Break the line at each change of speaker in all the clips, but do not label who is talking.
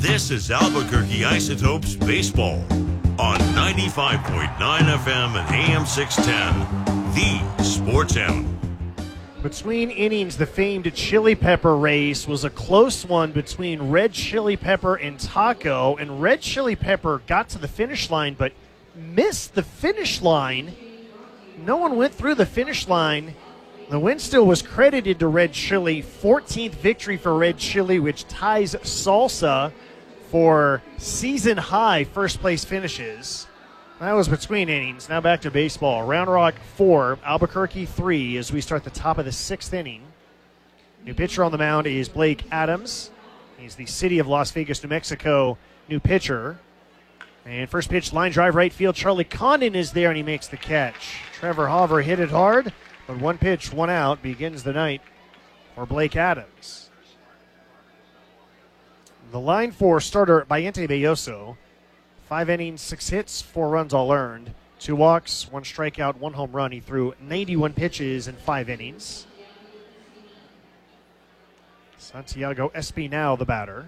This is Albuquerque Isotopes Baseball on 95.9 FM and AM 610, the Sports Animal.
Between innings, the famed chili pepper race was a close one between Red Chili Pepper and Taco, and Red Chili Pepper got to the finish line but missed the finish line. No one went through the finish line. The win still was credited to Red Chili. 14th victory for Red Chili, which ties Salsa for season high first place finishes. That was between innings. Now back to baseball. Round Rock 4, Albuquerque 3 as we start the top of the 6th inning. New pitcher on the mound is Blake Adams. He's the City of Las Vegas, New Mexico new pitcher. And first pitch, line drive right field. Charlie Condon is there and he makes the catch. Trevor Hauver hit it hard, but one pitch, one out begins the night for Blake Adams. The line for starter Bayente Belloso. 5 innings, 6 hits, 4 runs all earned. 2 walks, 1 strikeout, 1 home run. He threw 91 pitches in 5 innings. Santiago Espinal, the batter.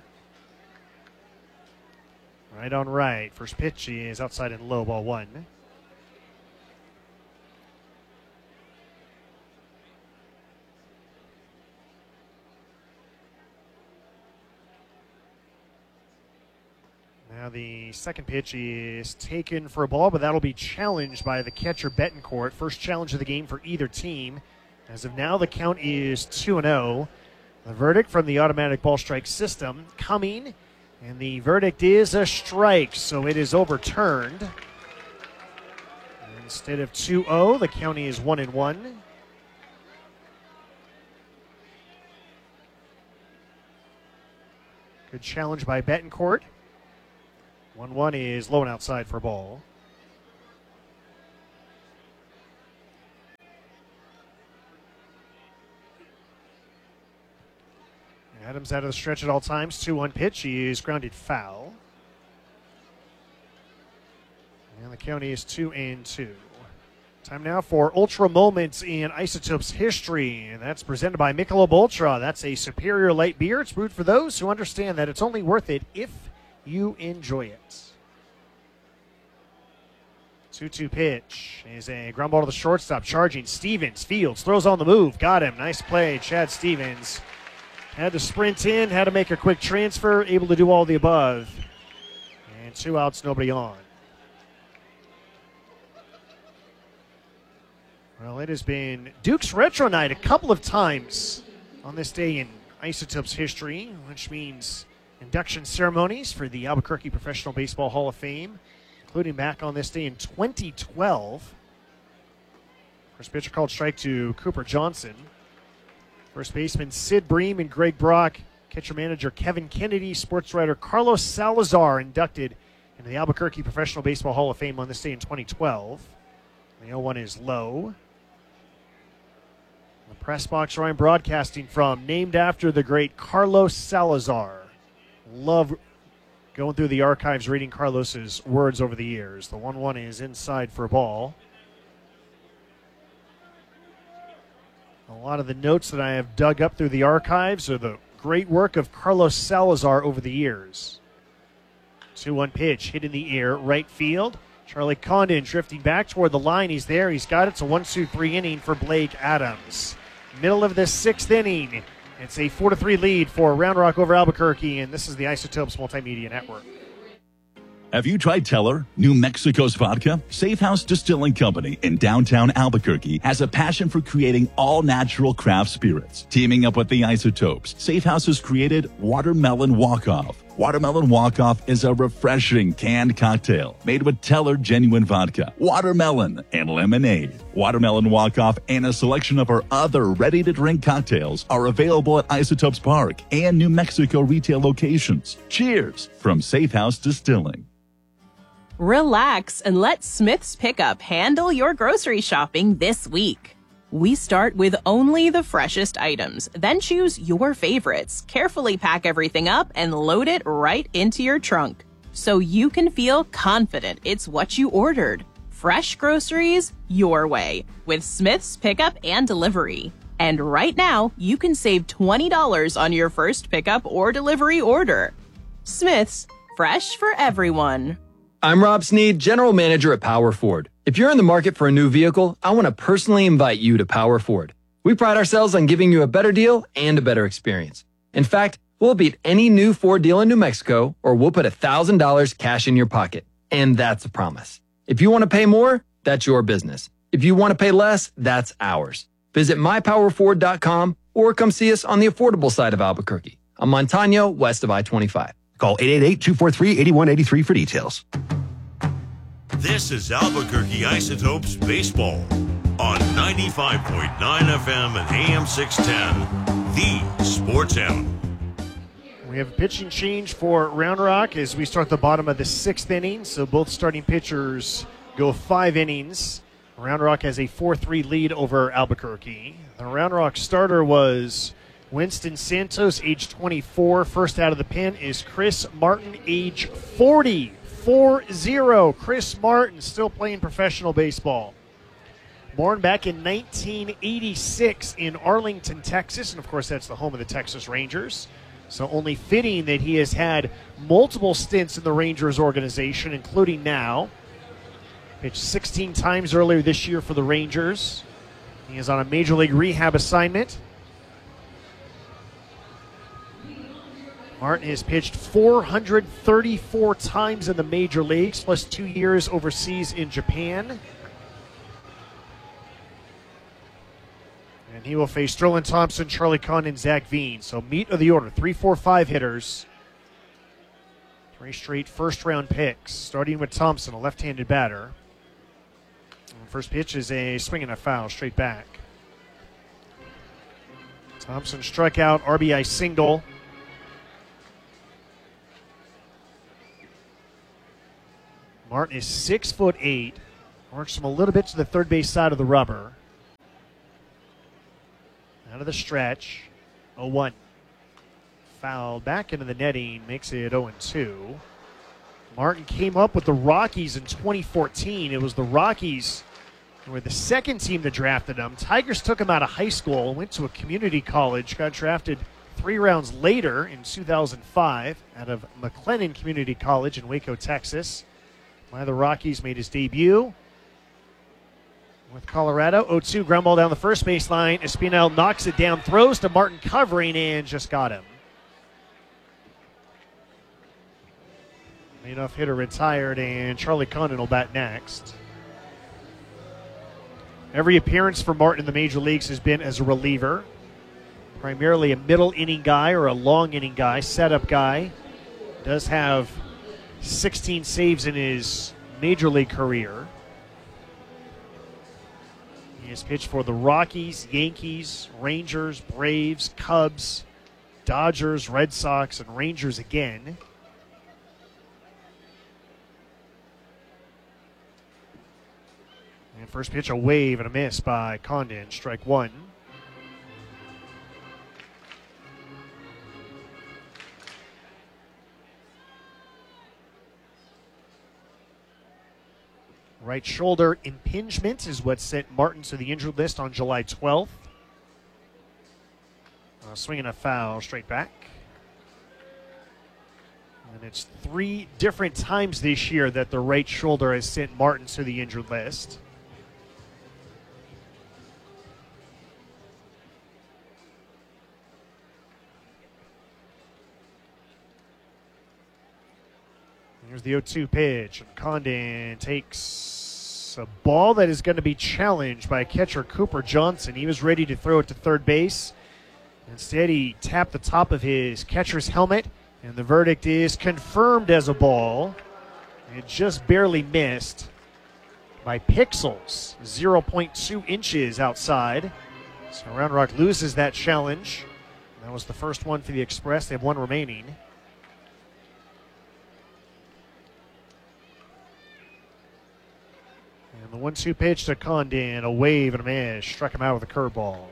Right on right. First pitch is outside and low, ball 1. Now the second pitch is taken for a ball, but that'll be challenged by the catcher Betancourt. First challenge of the game for either team. As of now, the count is 2-0. The verdict from the automatic ball strike system coming, and the verdict is a strike, so it is overturned. Instead of 2-0, the count is 1-1. Good challenge by Betancourt. 1-1 is low and outside for a ball. Adams out of the stretch at all times. 2-1 pitch. He is grounded foul. And the count is 2-2. Time now for Ultra Moments in Isotopes history. And that's presented by Michelob Ultra. That's a superior light beer. It's brewed for those who understand that it's only worth it if you enjoy it. 2-2 pitch is a ground ball to the shortstop. Charging Stevens. Fields throws on the move. Got him. Nice play. Chad Stevens had to sprint in, had to make a quick transfer, able to do all the above. And 2 outs, nobody on. Well, it has been Duke's Retro Night a couple of times on this day in Isotopes history, which means induction ceremonies for the Albuquerque Professional Baseball Hall of Fame, including back on this day in 2012. First pitcher called strike to Cooper Johnson. First baseman Sid Bream and Greg Brock. Catcher manager Kevin Kennedy. Sports writer Carlos Salazar inducted into the Albuquerque Professional Baseball Hall of Fame on this day in 2012. The 0-1 is low. The press box Ryan broadcasting from, named after the great Carlos Salazar. Love going through the archives, reading Carlos's words over the years. The 1-1 is inside for a ball. A lot of the notes that I have dug up through the archives are the great work of Carlos Salazar over the years. 2-1 pitch, hit in the air, right field. Charlie Condon drifting back toward the line. He's there. He's got it. It's a 1-2-3 inning for Blake Adams. Middle of the 6th inning. It's a 4-3 lead for Round Rock over Albuquerque, and this is the Isotopes Multimedia Network.
Have you tried Teller, New Mexico's vodka? Safe House Distilling Company in downtown Albuquerque has a passion for creating all-natural craft spirits. Teaming up with the Isotopes, Safe House has created Watermelon Walk-Off. Watermelon Walk-Off is a refreshing canned cocktail made with Teller genuine vodka, watermelon, and lemonade. Watermelon Walk-Off and a selection of our other ready-to-drink cocktails are available at Isotopes Park and New Mexico retail locations. Cheers from Safe House Distilling.
Relax and let Smith's Pickup handle your grocery shopping this week. We start with only the freshest items, then choose your favorites, carefully pack everything up, and load it right into your trunk, so you can feel confident it's what you ordered. Fresh groceries your way with Smith's Pickup and Delivery. And right now, you can save $20 on your first pickup or delivery order. Smith's, fresh for everyone.
I'm Rob Sneed, General Manager at Power Ford. If you're in the market for a new vehicle, I want to personally invite you to Power Ford. We pride ourselves on giving you a better deal and a better experience. In fact, we'll beat any new Ford deal in New Mexico, or we'll put $1,000 cash in your pocket. And that's a promise. If you want to pay more, that's your business. If you want to pay less, that's ours. Visit mypowerford.com or come see us on the affordable side of Albuquerque, on Montano, west of I-25.
Call 888-243-8183 for details.
This is Albuquerque Isotopes Baseball on 95.9 FM and AM 610, the Sports Animal.
We have a pitching change for Round Rock as we start the bottom of the 6th inning. So both starting pitchers go 5 innings. Round Rock has a 4-3 lead over Albuquerque. The Round Rock starter was Winston Santos, age 24. First out of the pen is Chris Martin, age 40. 4-0. Chris Martin still playing professional baseball. Born back in 1986 in Arlington, Texas. And, of course, that's the home of the Texas Rangers. So only fitting that he has had multiple stints in the Rangers organization, including now. Pitched 16 times earlier this year for the Rangers. He is on a Major League rehab assignment. Martin has pitched 434 times in the major leagues, plus 2 years overseas in Japan. And he will face Sterling Thompson, Charlie Condon, Zach Veen. So meat of the order, 3, 4, 5 hitters. 3 straight first-round picks, starting with Thompson, a left-handed batter. And first pitch is a swing and a foul, straight back. Thompson struck out, RBI single. Martin is 6'8", works him a little bit to the third base side of the rubber. Out of the stretch, 0-1. Foul back into the netting, makes it 0-2. Martin came up with the Rockies in 2014. It was the Rockies who were the second team that drafted him. Tigers took him out of high school, went to a community college, got drafted 3 rounds later in 2005 out of McLennan Community College in Waco, Texas. Why the Rockies made his debut with Colorado. 0-2, ground ball down the first baseline. Espinal knocks it down, throws to Martin covering, and just got him. Leadoff hitter retired, and Charlie Condon will bat next. Every appearance for Martin in the major leagues has been as a reliever. Primarily a middle inning guy or a long inning guy, setup guy. Does have 16 saves in his major league career. He has pitched for the Rockies, Yankees, Rangers, Braves, Cubs, Dodgers, Red Sox, and Rangers again. And first pitch, a wave and a miss by Condon, strike 1. Right shoulder impingement is what sent Martin to the injured list on July 12th. Swinging a foul straight back. And it's 3 different times this year that the right shoulder has sent Martin to the injured list. Here's the 0-2 pitch, and Condon takes a ball that is going to be challenged by catcher Cooper Johnson. He was ready to throw it to third base. Instead, he tapped the top of his catcher's helmet, and the verdict is confirmed as a ball. It just barely missed by pixels, 0.2 inches outside. So Round Rock loses that challenge. That was the first one for the Express. They have 1 remaining. And the 1-2 pitch to Condon, a wave and a miss. Struck him out with a curveball.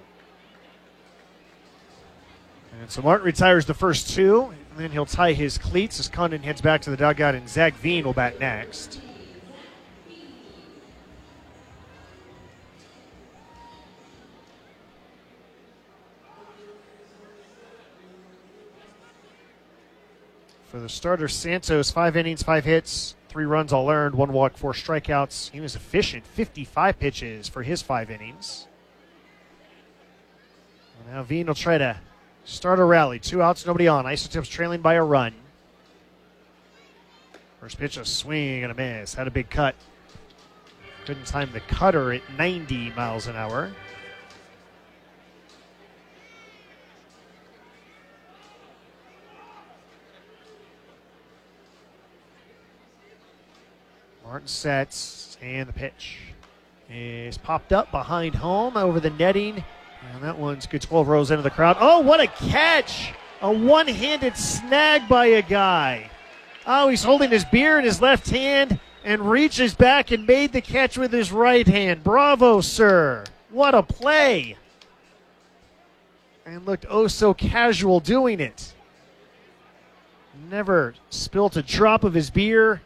And so Martin retires the first 2, and then he'll tie his cleats as Condon heads back to the dugout, and Zach Veen will bat next. For the starter, Santos, 5 innings, 5 hits, 3 runs all earned, 1 walk, 4 strikeouts. He was efficient, 55 pitches for his 5 innings. Now Veen will try to start a rally. 2 outs, nobody on. Isotopes trailing by a run. First pitch, a swing and a miss. Had a big cut. Couldn't time the cutter at 90 miles an hour. Martin sets, and the pitch is popped up behind home over the netting. And that one's good 12 rows into the crowd. Oh, what a catch! A one-handed snag by a guy. Oh, he's holding his beer in his left hand and reaches back and made the catch with his right hand. Bravo, sir. What a play. And looked oh so casual doing it. Never spilt a drop of his beer.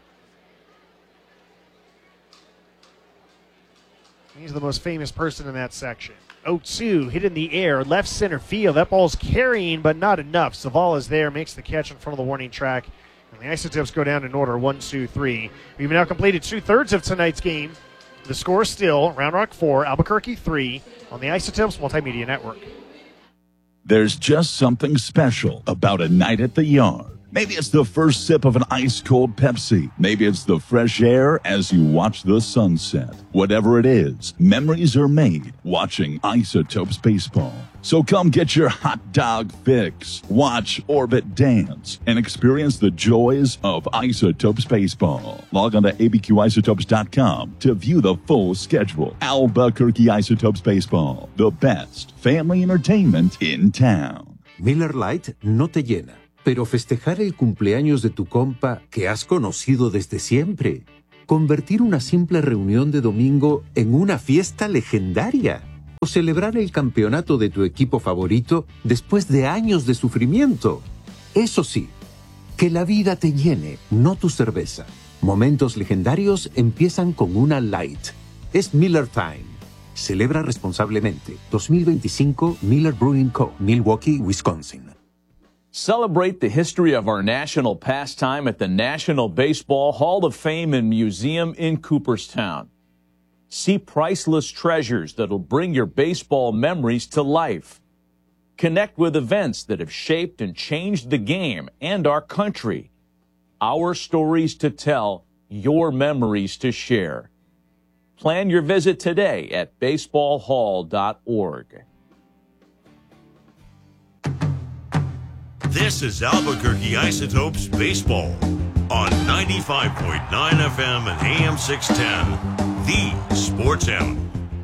He's the most famous person in that section. 0-2, hit in the air, left center field. That ball's carrying, but not enough. Zavala is there, makes the catch in front of the warning track. And the Isotopes go down in order, 1-2-3. We've now completed 2/3 of tonight's game. The score still, Round Rock 4, Albuquerque 3, on the Isotopes Multimedia Network.
There's just something special about a night at the yard. Maybe it's the first sip of an ice-cold Pepsi. Maybe it's the fresh air as you watch the sunset. Whatever it is, memories are made watching Isotopes baseball. So come get your hot dog fix, watch Orbit dance, and experience the joys of Isotopes baseball. Log on to abqisotopes.com to view the full schedule. Albuquerque Isotopes baseball, the best family entertainment in town.
Miller Lite no te llena, pero festejar el cumpleaños de tu compa que has conocido desde siempre. Convertir una simple reunión de domingo en una fiesta legendaria. O celebrar el campeonato de tu equipo favorito después de años de sufrimiento. Eso sí, que la vida te llene, no tu cerveza. Momentos legendarios empiezan con una Light. Es Miller Time. Celebra responsablemente. 2025 Miller Brewing Co., Milwaukee, Wisconsin.
Celebrate the history of our national pastime at the National Baseball Hall of Fame and Museum in Cooperstown. See priceless treasures that'll bring your baseball memories to life. Connect with events that have shaped and changed the game and our country. Our stories to tell, your memories to share. Plan your visit today at baseballhall.org.
This is Albuquerque Isotopes Baseball on 95.9 FM and AM 610. The Sports Animal.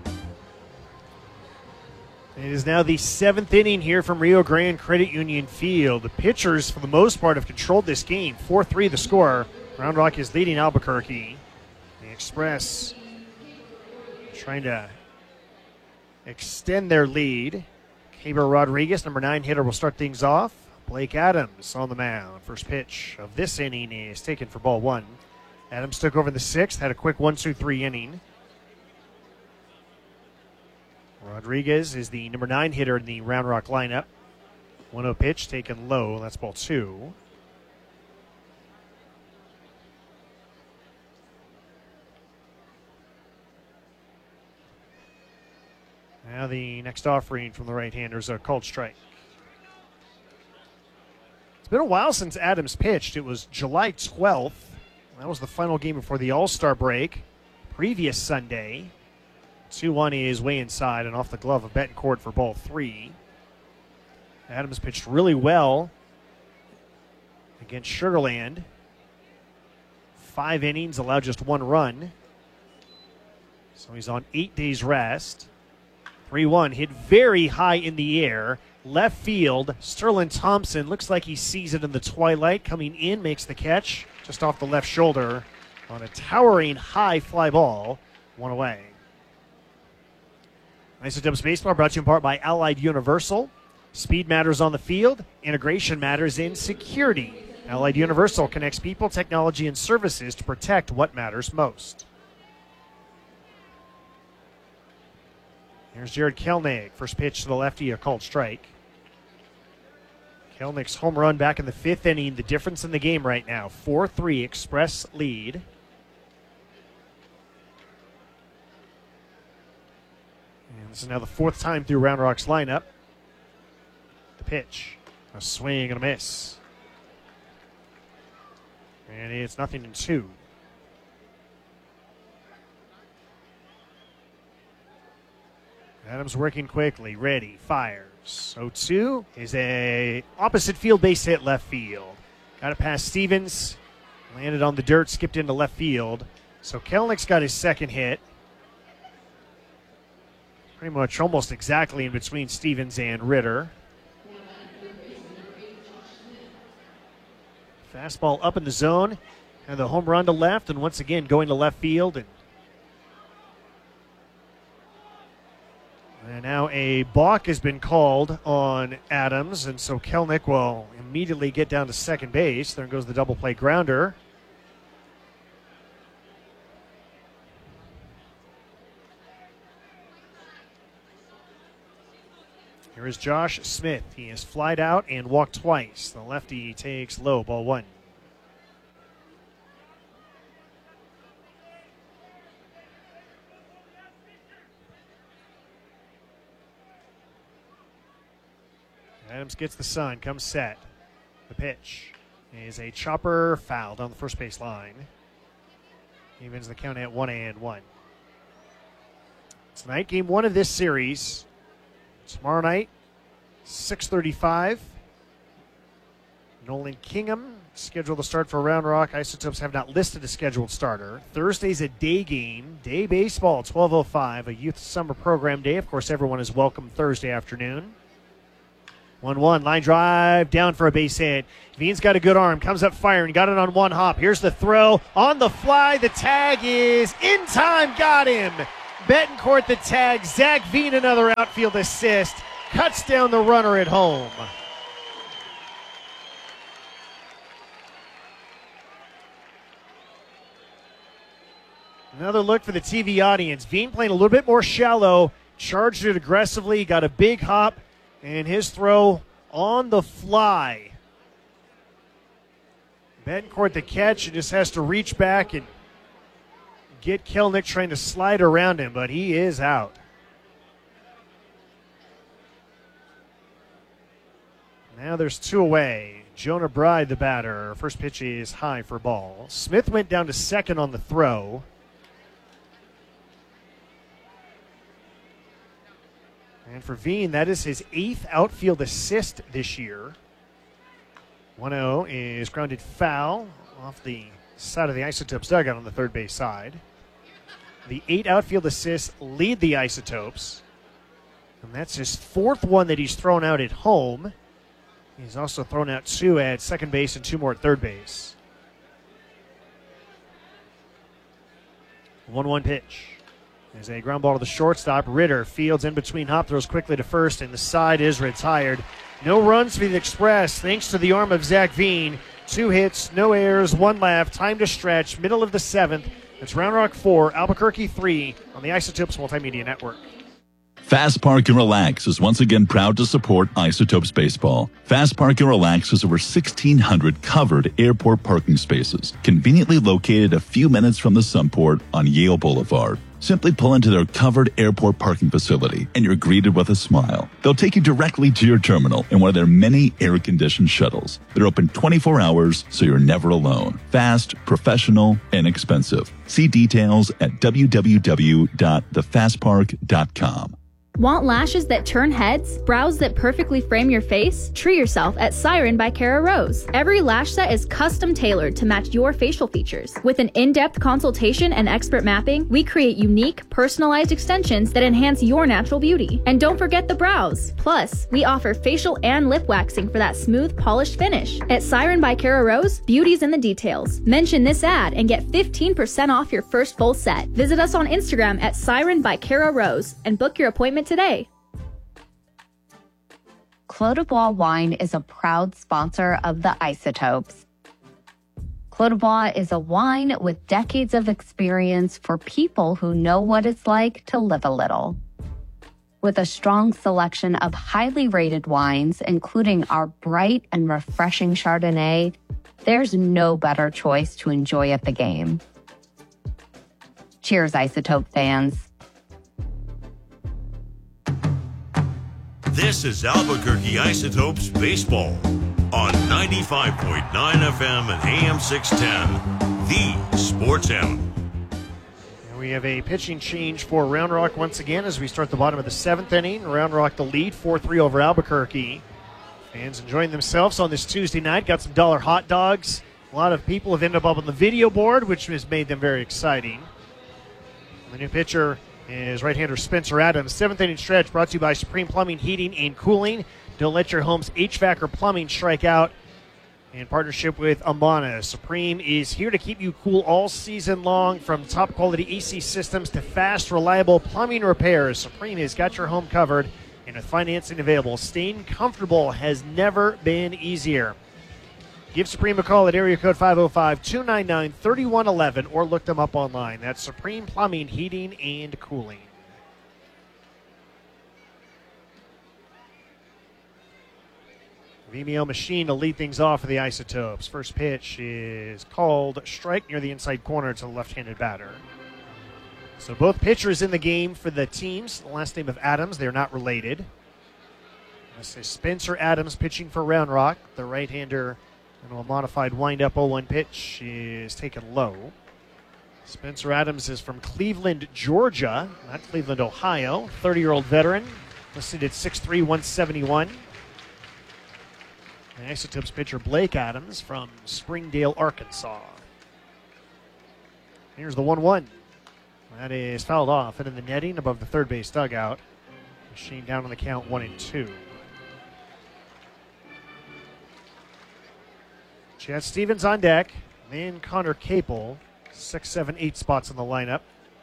It is now the 7th inning here from Rio Grande Credit Union Field. The pitchers, for the most part, have controlled this game. 4-3 the score. Round Rock is leading Albuquerque. The Express trying to extend their lead. Caber Rodriguez, number 9 hitter, will start things off. Blake Adams on the mound. First pitch of this inning is taken for ball 1. Adams took over the 6th, had a quick 1-2-3 inning. Rodriguez is the number 9 hitter in the Round Rock lineup. 1-0 pitch taken low, that's ball 2. Now the next offering from the right-hander is a called strike. It's been a while since Adams pitched. It was July 12th. That was the final game before the All-Star break. Previous Sunday. 2-1 is way inside and off the glove of Betancourt for ball 3. Adams pitched really well against Sugar Land. 5 innings, allowed just 1 run. So he's on 8 days rest. 3-1, hit very high in the air. Left field, Sterling Thompson looks like he sees it in the twilight. Coming in, makes the catch just off the left shoulder on a towering high fly ball. 1 away. Isotopes Baseball brought to you in part by Allied Universal. Speed matters on the field. Integration matters in security. Allied Universal connects people, technology, and services to protect what matters most. Here's Jared Kelnick. First pitch to the lefty, a called strike. Kelnick's home run back in the 5th inning, the difference in the game right now. 4-3 Express lead. And this is now the 4th time through Round Rock's lineup. The pitch, a swing and a miss. And it's 0-2. Adams working quickly, ready, fires. 0-2 is a opposite field base hit left field. Got it past Stevens, landed on the dirt, skipped into left field. So Kelnick's got his second hit. Pretty much almost exactly in between Stevens and Ritter. Fastball up in the zone, and the home run to left, and once again going to left field. And now a balk has been called on Adams, and so Kelnick will immediately get down to second base. There goes the double play grounder. Here is Josh Smith. He has flied out and walked twice. The lefty takes low, ball 1. Adams gets the sign, comes set. The pitch is a chopper fouled on the first base line. Evens the count at 1-1. Tonight, game 1 of this series. Tomorrow night, 6:35. Nolan Kingham scheduled to start for Round Rock. Isotopes have not listed a scheduled starter. Thursday's a day game, day baseball, 12:05, a youth summer program day. Of course, everyone is welcome Thursday afternoon. 1-1, line drive, down for a base hit. Veen's got a good arm, comes up firing, got it on one hop. Here's the throw, on the fly, the tag is in time, got him. Betancourt the tag, Zach Veen another outfield assist, cuts down the runner at home. Another look for the TV audience. Veen playing a little bit more shallow, charged it aggressively, got a big hop, and his throw on the fly. Betancourt the catch, and just has to reach back and get Kelnick trying to slide around him, but he is out. Now there's 2 away. Jonah Bride, the batter. First pitch is high for ball. Smith went down to second on the throw. And for Veen, that is his 8th outfield assist this year. 1-0 is grounded foul off the side of the Isotopes dugout on the third base side. The 8 outfield assists lead the Isotopes. And that's his 4th one that he's thrown out at home. He's also thrown out 2 at second base and 2 more at third base. 1-1 pitch. There's a ground ball to the shortstop. Ritter fields in between hop, throws quickly to first, and the side is retired. No runs for the Express thanks to the arm of Zach Veen. 2 hits, no errors, 1 left, time to stretch, middle of the 7th. It's Round Rock 4, Albuquerque 3 on the Isotopes Multimedia Network.
Fast Park and Relax is once again proud to support Isotopes Baseball. Fast Park and Relax has over 1,600 covered airport parking spaces, conveniently located a few minutes from the Sunport on Yale Boulevard. Simply pull into their covered airport parking facility and you're greeted with a smile. They'll take you directly to your terminal in one of their many air-conditioned shuttles. They're open 24 hours, so you're never alone. Fast, professional, and inexpensive. See details at www.thefastpark.com.
Want lashes that turn heads? Brows that perfectly frame your face? Treat yourself at Siren by Cara Rose. Every lash set is custom tailored to match your facial features. With an in-depth consultation and expert mapping, we create unique, personalized extensions that enhance your natural beauty. And don't forget the brows. Plus, we offer facial and lip waxing for that smooth, polished finish. At Siren by Cara Rose, beauty's in the details. Mention this ad and get 15% off your first full set. Visit us on Instagram at Siren by Cara Rose and book your appointment today.
Clos du Bois Wine is a proud sponsor of the Isotopes. Clos du Bois is a wine with decades of experience for people who know what it's like to live a little. With a strong selection of highly rated wines, including our bright and refreshing Chardonnay, there's no better choice to enjoy at the game. Cheers, Isotope fans.
This is Albuquerque Isotopes Baseball on 95.9 FM and AM 610, the Sports Animal.
We have a pitching change for Round Rock once again as we start the bottom of the 7th inning. Round Rock the lead, 4-3 over Albuquerque. Fans enjoying themselves on this Tuesday night. Got some dollar hot dogs. A lot of people have ended up on the video board, which has made them very exciting. The new pitcher is right-hander Spencer Adams. 7th inning stretch brought to you by Supreme Plumbing, Heating, and Cooling. Don't let your home's HVAC or plumbing strike out. In partnership with Amana, Supreme is here to keep you cool all season long. From top-quality AC systems to fast, reliable plumbing repairs, Supreme has got your home covered. And with financing available, staying comfortable has never been easier. Give Supreme a call at area code 505-299-3111 or look them up online. That's Supreme Plumbing, Heating, and Cooling. Vimeo Machine to lead things off for the Isotopes. First pitch is called strike near the inside corner to the left-handed batter. So both pitchers in the game for the teams. The last name of Adams, they're not related. This is Spencer Adams pitching for Round Rock. The right-hander in a modified wind-up 0-1 pitch is taken low. Spencer Adams is from Cleveland, Georgia, not Cleveland, Ohio. 30-year-old veteran, listed at 6'3", 171. The Isotopes pitcher Blake Adams from Springdale, Arkansas. Here's the 1-1. That is fouled off and in the netting above the third base dugout. Machine down on the count 1-2. Chad Stevens on deck. Then Connor Capel. 6, 7, 8 spots in the lineup.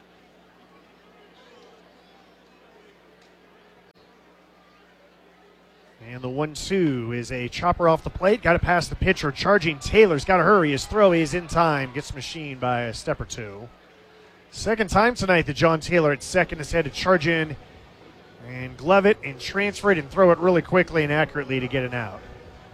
And the 1-2 is a chopper off the plate. Got to pass the pitcher. Charging Taylor's got to hurry. His throw is in time. Gets machined by a step or two. Second time tonight that John Taylor at second has had to charge in and glove it and transfer it and throw it really quickly and accurately to get an out.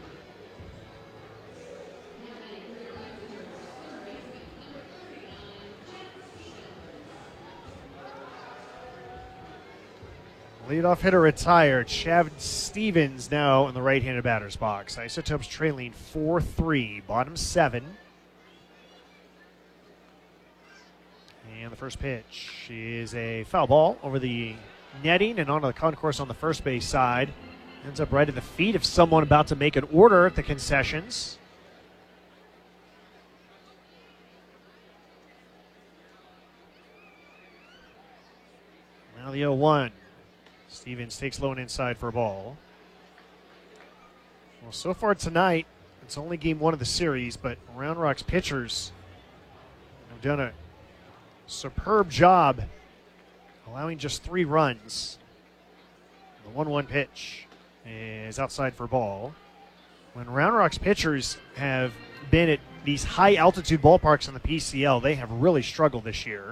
Leadoff hitter retired. Chad Stevens now in the right-handed batter's box. Isotopes trailing 4-3, bottom 7. And the first pitch is a foul ball over the netting and onto the concourse on the first base side. Ends up right at the feet of someone about to make an order at the concessions. Now the 0-1. Stevens takes low and inside for a ball. Well, so far tonight, it's only game 1 of the series, but Round Rock's pitchers have done a superb job allowing just 3 runs. The 1-1 pitch is outside for a ball. When Round Rock's pitchers have been at these high-altitude ballparks in the PCL, they have really struggled this year.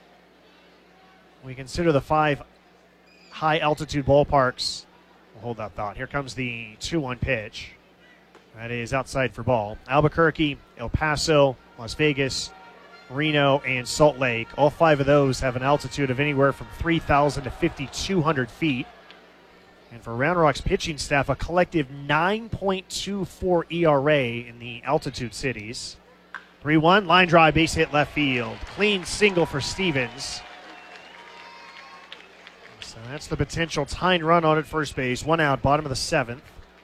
We consider the 5 high-altitude ballparks. We'll hold that thought. Here comes the 2-1 pitch. That is outside for ball. Albuquerque, El Paso, Las Vegas, Reno, and Salt Lake. All 5 of those have an altitude of anywhere from 3,000 to 5,200 feet. And for Round Rock's pitching staff, a collective 9.24 ERA in the altitude cities. 3-1, line drive, base hit left field. Clean single for Stevens. So that's the potential tying run on at first base. 1 out, bottom of the 7th.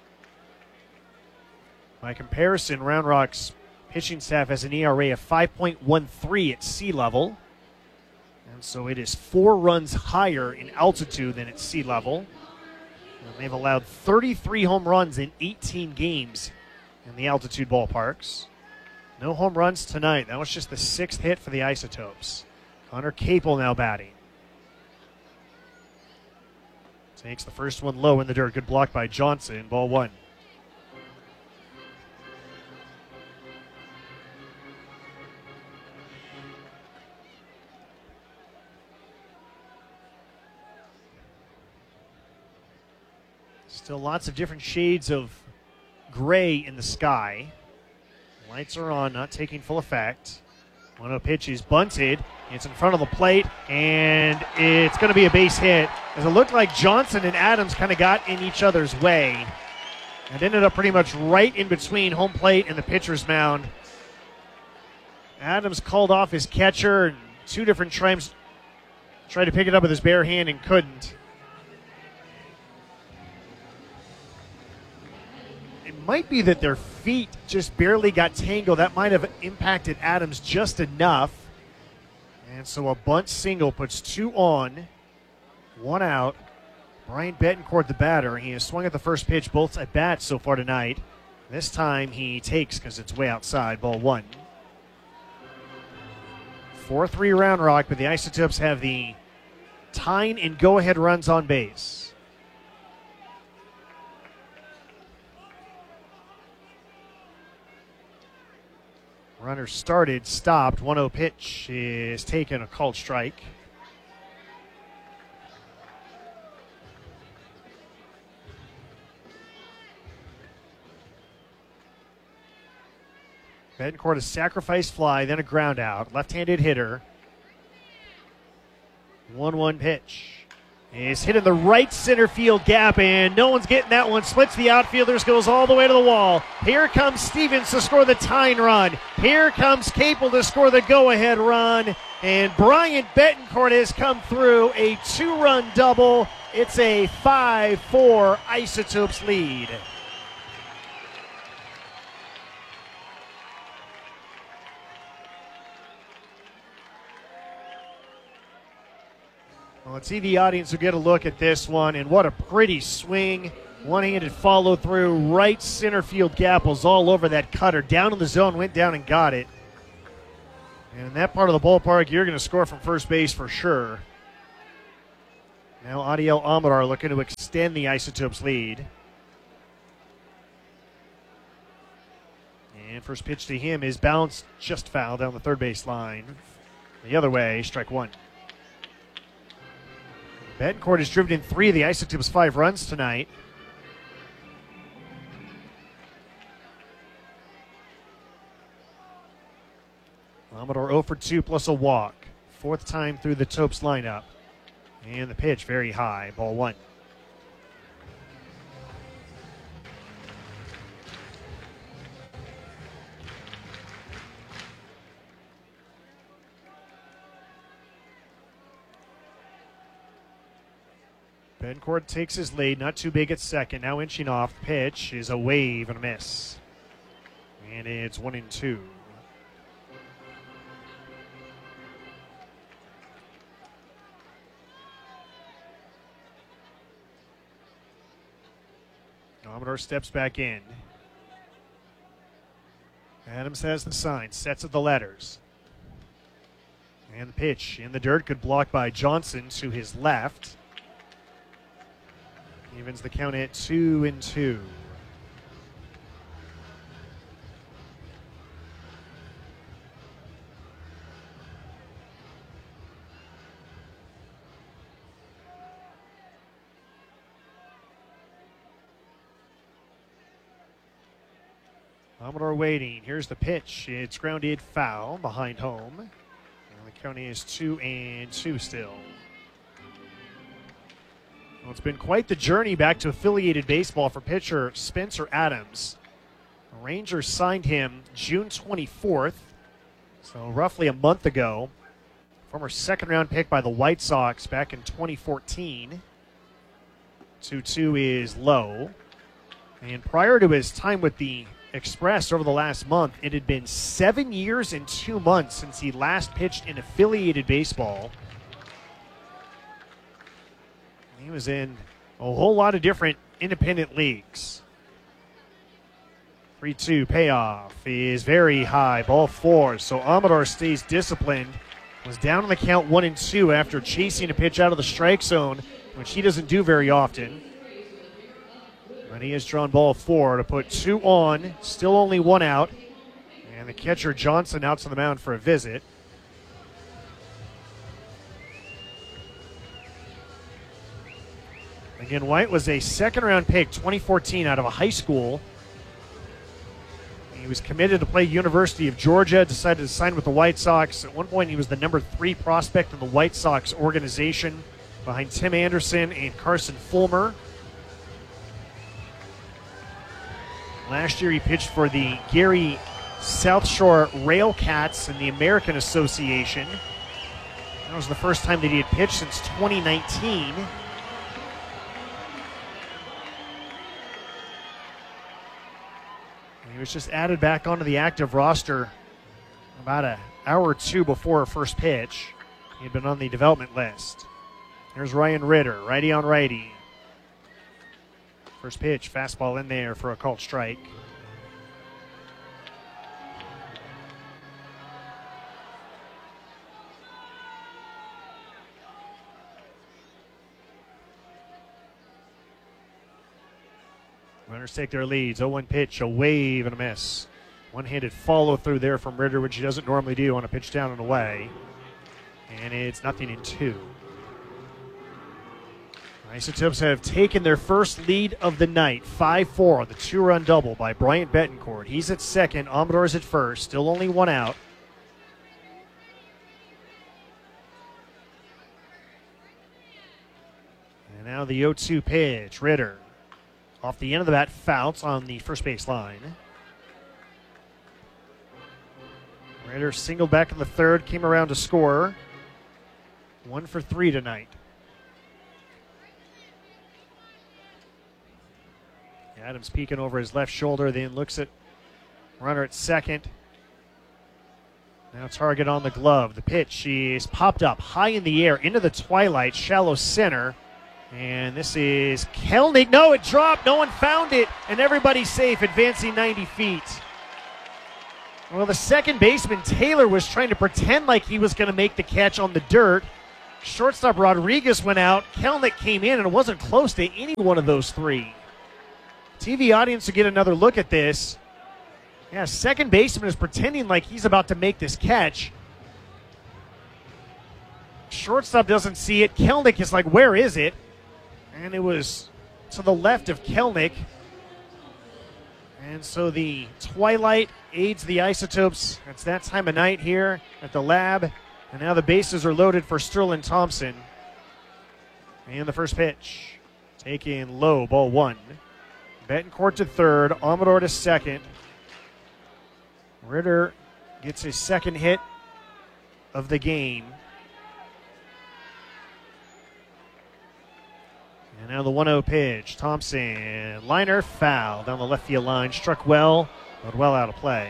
By comparison, Round Rock's pitching staff has an ERA of 5.13 at sea level. And so it is 4 runs higher in altitude than at sea level. And they've allowed 33 home runs in 18 games in the altitude ballparks. No home runs tonight. That was just the 6th hit for the Isotopes. Connor Capel now batting. Takes the first one low in the dirt. Good block by Johnson. Ball 1. Still lots of different shades of gray in the sky. Lights are on, not taking full effect. 1-0 pitch is bunted. It's in front of the plate, and it's going to be a base hit. As it looked like Johnson and Adams kind of got in each other's way. It ended up pretty much right in between home plate and the pitcher's mound. Adams called off his catcher, and 2 different times tried to pick it up with his bare hand and couldn't. It might be that their feet just barely got tangled. That might have impacted Adams just enough. And so a bunt single puts 2 on, 1 out. Brian Betancourt, the batter. He has swung at the first pitch both at bats so far tonight. This time he takes because it's way outside, ball 1. 4-3 Round Rock, but the Isotopes have the tying and go-ahead runs on base. Runner started, stopped. 1-0 pitch is taken, a called strike. Betancourt, a sacrifice fly, then a ground out. Left-handed hitter. 1-1 pitch. Is hit in the right center field gap, and no one's getting that one. Splits the outfielders, goes all the way to the wall. Here comes Stevens to score the tying run. Here comes Capel to score the go-ahead run. And Brian Betancourt has come through a 2-run double. It's a 5-4 Isotopes lead. Well, let's see the audience will get a look at this one, and what a pretty swing. One-handed follow through, right center field gap was all over that cutter. Down in the zone, went down and got it. And in that part of the ballpark, you're going to score from first base for sure. Now Adiel Amador looking to extend the Isotopes lead. And first pitch to him is bounced just foul down the third base line. The other way, strike 1. Betancourt has driven in 3 of the Isotopes' 5 runs tonight. Amador 0 for 2 plus a walk. 4th time through the Topes lineup. And the pitch very high, ball 1. Betancourt takes his lead, not too big at second. Now inching off. Pitch is a wave and a miss. And it's 1-2. Amador steps back in. Adams has the sign, sets of the letters. And the pitch in the dirt, good block by Johnson to his left. Evens the count at 2-2. Amador waiting. Here's the pitch. It's grounded foul behind home. And the count is 2-2 still. Well, it's been quite the journey back to affiliated baseball for pitcher Spencer Adams. The Rangers signed him June 24th, so roughly a month ago. Former second-round pick by the White Sox back in 2014. 2-2 is low. And prior to his time with the Express over the last month, it had been 7 years and 2 months since he last pitched in affiliated baseball. He was in a whole lot of different independent leagues. 3-2 payoff is very high, ball 4. So Amador stays disciplined. Was down on the count 1-2 after chasing a pitch out of the strike zone, which he doesn't do very often. But he has drawn ball 4 to put 2 on, still only 1 out. And the catcher Johnson out to the mound for a visit. Again, White was a second-round pick, 2014, out of a high school. He was committed to play University of Georgia, decided to sign with the White Sox. At one point, he was the number 3 prospect in the White Sox organization, behind Tim Anderson and Carson Fulmer. Last year, he pitched for the Gary South Shore Railcats in the American Association. That was the first time that he had pitched since 2019. He was just added back onto the active roster about an hour or two before first pitch. He had been on the development list. Here's Ryan Ritter, righty on righty. First pitch, fastball in there for a called strike. Runners take their leads. 0-1 pitch, a wave and a miss. One-handed follow through there from Ritter, which he doesn't normally do on a pitch down and away. And it's 0-2. Isotopes have taken their first lead of the night, 5-4 on the 2-run double by Bryant Betancourt. He's at second, Amador's at first, still only one out. And now the 0-2 pitch, Ritter. Off the end of the bat, Fouts on the first base line. Ritter singled back in the third, came around to score. 1 for 3 tonight. Adams peeking over his left shoulder, then looks at runner at second. Now target on the glove. The pitch is popped up high in the air into the twilight, shallow center. And this is Kelnick. No, it dropped. No one found it. And everybody's safe, advancing 90 feet. Well, the second baseman, Taylor, was trying to pretend like he was going to make the catch on the dirt. Shortstop Rodriguez went out. Kelnick came in, and it wasn't close to any one of those three. TV audience to get another look at this. Yeah, second baseman is pretending like he's about to make this catch. Shortstop doesn't see it. Kelnick is like, where is it? And it was to the left of Kelnick. And so the twilight aids the Isotopes. It's that time of night here at the lab. And now the bases are loaded for Sterling Thompson. And the first pitch. Taken low, ball 1. Betancourt to third, Amador to second. Ritter gets his second hit of the game. And now the 1-0 pitch. Thompson, liner, foul down the left field line. Struck well, but well out of play.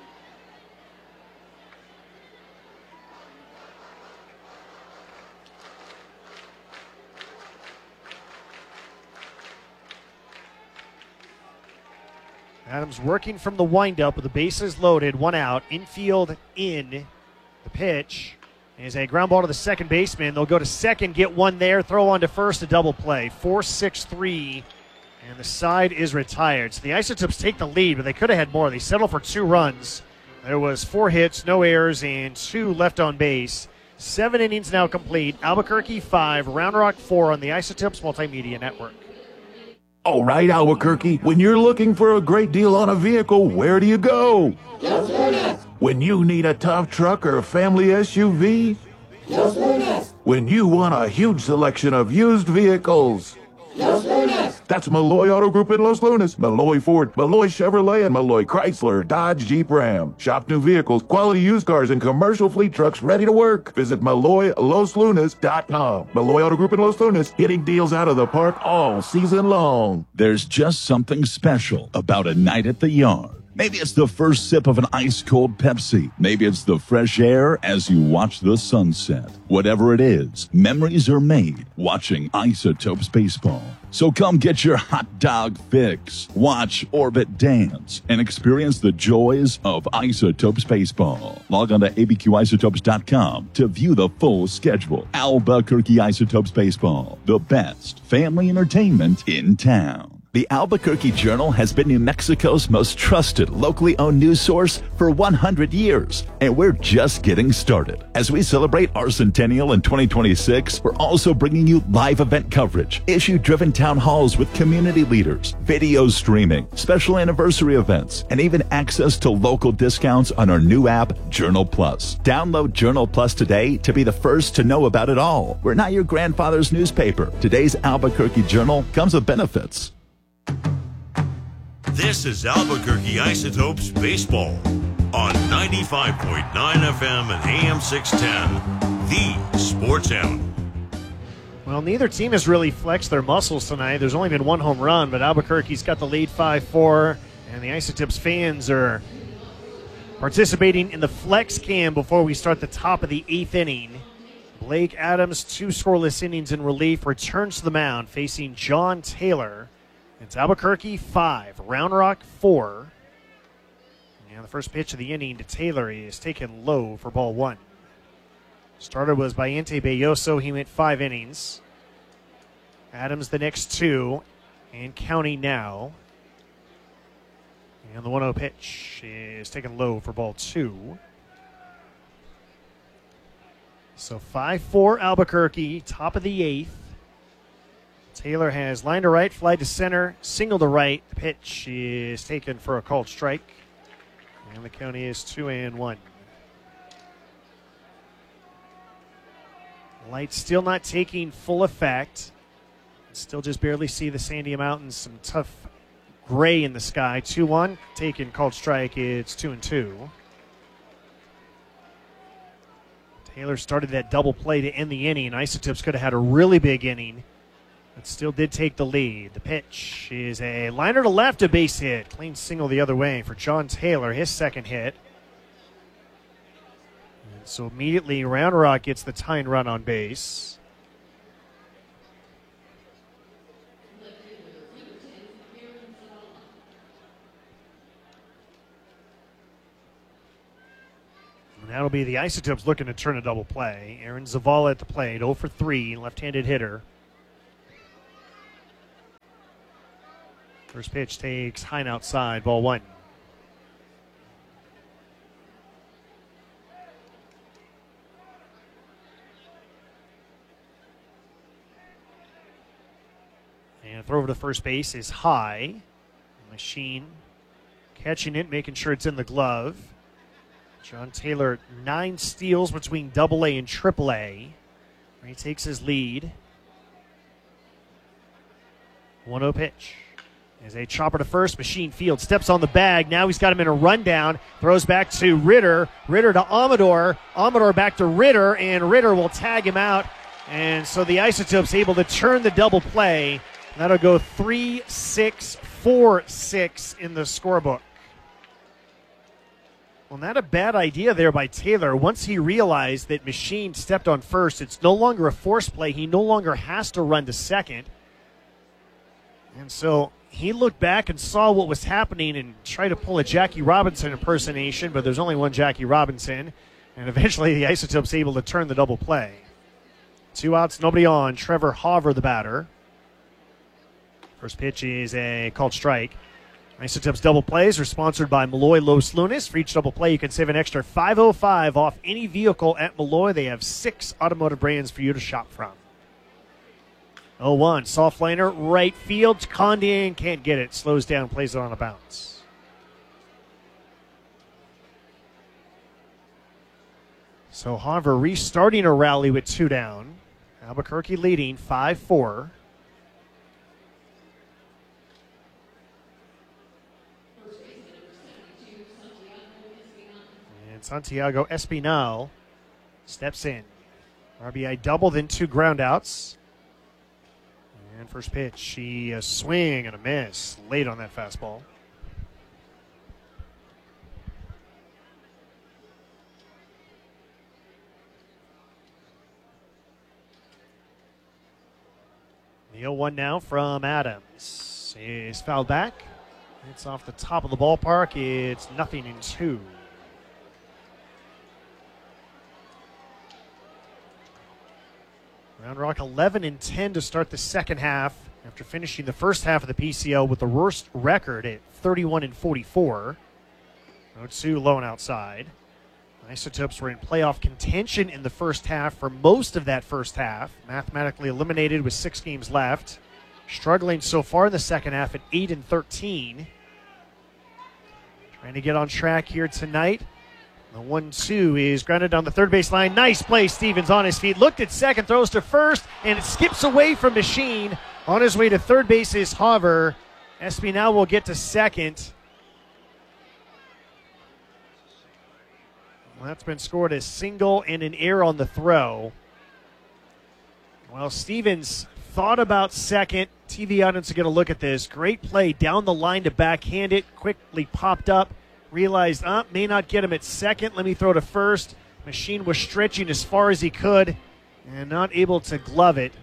Adams working from the windup with the bases loaded, 1 out, infield in. The pitch is a ground ball to the second baseman. They'll go to second, get one there, throw on to first, a double play. 4-6-3, and the side is retired. So the Isotopes take the lead, but they could have had more. They settled for 2 runs. There was 4 hits, no errors, and 2 left on base. 7 innings now complete. Albuquerque 5, Round Rock 4 on the Isotopes Multimedia Network.
All right, Albuquerque, when you're looking for a great deal on a vehicle, where do you go?
Los Lunas.
When you need a tough truck or a family SUV?
Los Lunas.
When you want a huge selection of used vehicles?
Los Lunas.
That's Malloy Auto Group in Los Lunas, Malloy Ford, Malloy Chevrolet, and Malloy Chrysler, Dodge, Jeep, Ram. Shop new vehicles, quality used cars, and commercial fleet trucks ready to work. Visit MalloyLosLunas.com. Malloy Auto Group in Los Lunas, hitting deals out of the park all season long.
There's just something special about a night at the yard. Maybe it's the first sip of an ice-cold Pepsi. Maybe it's the fresh air as you watch the sunset. Whatever it is, memories are made watching Isotopes baseball. So come get your hot dog fix, watch Orbit dance, and experience the joys of Isotopes baseball. Log on to abqisotopes.com to view the full schedule. Albuquerque Isotopes baseball, the best family entertainment in town. The Albuquerque Journal has been New Mexico's most trusted, locally owned news source for 100 years, and we're just getting started. As we celebrate our centennial in 2026, we're also bringing you live event coverage, issue-driven town halls with community leaders, video streaming, special anniversary events, and even access to local discounts on our new app, Journal Plus. Download Journal Plus today to be the first to know about it all. We're not your grandfather's newspaper. Today's Albuquerque Journal comes with benefits.
This is Albuquerque Isotopes Baseball on 95.9 FM and AM 610, the Sports Animal.
Well, neither team has really flexed their muscles tonight. There's only been one home run, but Albuquerque's got the lead 5-4, and the Isotopes fans are participating in the flex cam before we start the top of the 8th inning. Blake Adams, 2 scoreless innings in relief, returns to the mound facing John Taylor. It's Albuquerque 5, Round Rock 4. And the first pitch of the inning to Taylor is taken low for ball 1. Starter was Bayente Belloso. He went 5 innings. Adams the next 2, and counting now. And the 1-0 pitch is taken low for ball 2. So 5-4 Albuquerque, top of the 8th. Taylor has line to right, fly to center, single to right. The pitch is taken for a called strike. And the count is 2-1. Light still not taking full effect. Still just barely see the Sandia Mountains. Some tough gray in the sky. 2-1. Taken, called strike. It's 2-2. Taylor started that double play to end the inning. Isotopes could have had a really big inning, but still did take the lead. The pitch is a liner to left, a base hit. Clean single the other way for John Taylor, his second hit. And so immediately Round Rock gets the tying run on base. And that'll be the Isotopes looking to turn a double play. Aaron Zavala at the plate, 0 for 3, left-handed hitter. First pitch takes high and outside, ball 1. And throw over to first base is high. Machine catching it, making sure it's in the glove. John Taylor, 9 steals between AA and AAA. He takes his lead. 1-0 pitch. As a chopper to first, Machine field steps on the bag. Now he's got him in a rundown. Throws back to Ritter. Ritter to Amador. Amador back to Ritter, and Ritter will tag him out. And so the Isotopes able to turn the double play. That'll go 3-6, 4-6 in the scorebook. Well, not a bad idea there by Taylor. Once he realized that Machine stepped on first, it's no longer a force play. He no longer has to run to second. And so he looked back and saw what was happening and tried to pull a Jackie Robinson impersonation, but there's only one Jackie Robinson. And eventually the Isotopes able to turn the double play. 2 outs, nobody on. Trevor Hauver, the batter. First pitch is a called strike. Isotopes double plays are sponsored by Malloy Los Lunas. For each double play, you can save an extra $5.05 off any vehicle at Malloy. They have 6 automotive brands for you to shop from. 0-1, soft liner, right field. Condon can't get it. Slows down, plays it on a bounce. So Hauver restarting a rally with 2 down. Albuquerque leading 5-4. And Santiago Espinal steps in. RBI double, then 2 groundouts. And first pitch, a swing and a miss late on that fastball. The 0-1 now from Adams is fouled back. It's off the top of the ballpark. It's 0-2. Round Rock 11-10 to start the second half. after finishing the first half of the PCL with the worst record at 31-44. 0-2 low and outside. Isotopes were in playoff contention in the first half for most of that first half. Mathematically eliminated with 6 games left. Struggling so far in the second half at 8-13. Trying to get on track here tonight. The 1-2 is grounded down the third base line. Nice play. Stevens on his feet. Looked at second, throws to first, and it skips away from Machine. On his way to third base is Hauver. Espinal will get to second. Well, that's been scored a single and an error on the throw. Well, Stevens thought about second. TV audience are going to look at this. Great play down the line to backhand it. Quickly popped up. Realized, may not get him at second. Let me throw to first. Machine was stretching as far as he could and not able to glove it.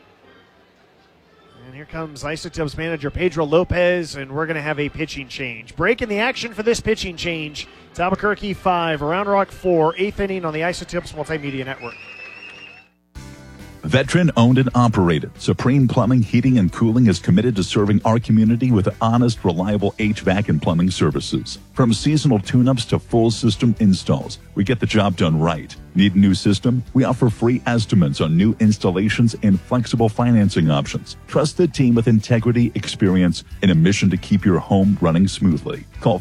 And here comes Isotopes manager Pedro Lopez, and we're going to have a pitching change. Break in the action for this pitching change. It's Albuquerque 5, Round Rock 4, 8th inning on the Isotopes Multimedia Network.
Veteran owned and operated, Supreme Plumbing, Heating, and Cooling is committed to serving our community with honest, reliable HVAC and plumbing services. From seasonal tune-ups to full system installs, we get the job done right. Need a new system? We offer free estimates on new installations and flexible financing options. Trust the team with integrity, experience, and a mission to keep your home running smoothly. Call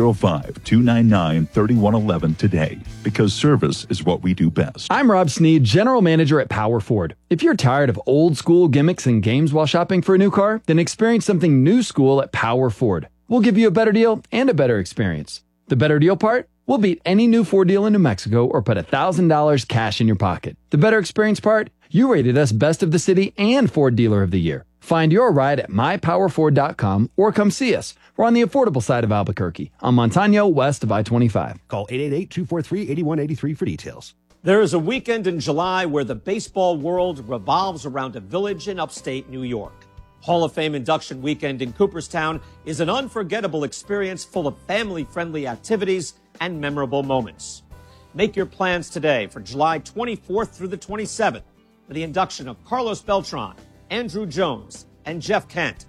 505-299-3111 today, because service is what we do best.
I'm Rob Sneed, General Manager at Power Ford. If you're tired of old school gimmicks and games while shopping for a new car, then experience something new school at Power Ford. We'll give you a better deal and a better experience. The better deal part? We'll beat any new Ford deal in New Mexico or put $1,000 cash in your pocket. The better experience part? You rated us Best of the City and Ford Dealer of the Year. Find your ride at mypowerford.com or come see us. We're on the affordable side of Albuquerque, on Montano, west of I-25.
Call 888-243-8183 for details.
There is a weekend in July where the baseball world revolves around a village in upstate New York. Hall of Fame induction weekend in Cooperstown is an unforgettable experience full of family-friendly activities and memorable moments. Make your plans today for July 24th through the 27th for the induction of Carlos Beltran, Andrew Jones, and Jeff Kent.